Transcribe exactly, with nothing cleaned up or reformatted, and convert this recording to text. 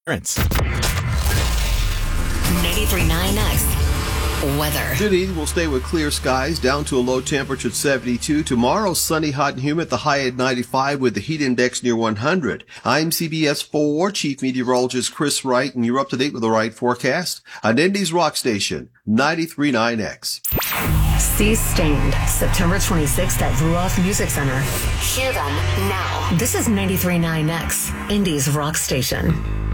ninety-three point nine X weather. Today will stay with clear skies down to a low temperature at seventy-two. Tomorrow, sunny, hot, and humid. The high at ninety-five with the heat index near one hundred. I'm C B S four Chief Meteorologist Chris Wright, and you're up to date with the right forecast on Indy's Rock Station, ninety-three point nine X. Sea Stained, September twenty-sixth at Ruoff Music Center. Hear them now. This is ninety-three point nine X, Indy's Rock Station.